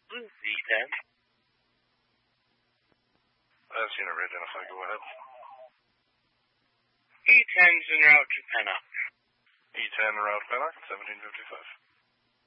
Z10. That's unit re-identify, go ahead. E10's en route to Pennock. E10 route Pennock, 1755.